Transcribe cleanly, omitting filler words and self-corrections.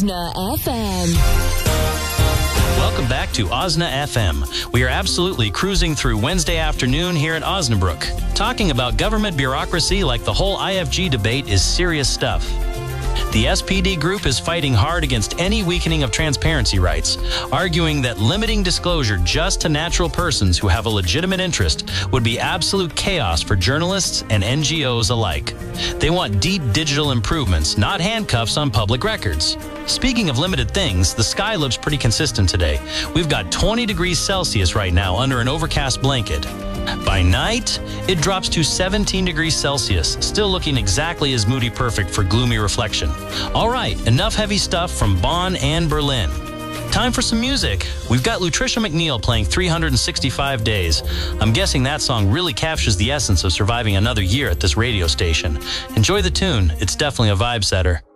Osna FM. Welcome back to Osna FM. We are absolutely cruising through Wednesday afternoon here at Osnabrook. Talking about government bureaucracy like the whole IFG debate is serious stuff. The SPD group is fighting hard against any weakening of transparency rights, arguing that limiting disclosure just to natural persons who have a legitimate interest would be absolute chaos for journalists and NGOs alike. They want deep digital improvements, not handcuffs on public records. Speaking of limited things, the sky looks pretty consistent today. We've got 20 degrees Celsius right now under an overcast blanket. By night, it drops to 17 degrees Celsius, still looking exactly as moody perfect for gloomy reflection. All right, enough heavy stuff from Bonn and Berlin. Time for some music. We've got Lutricia McNeil playing 365 Days. I'm guessing that song really captures the essence of surviving another year at this radio station. Enjoy the tune. It's definitely a vibe setter.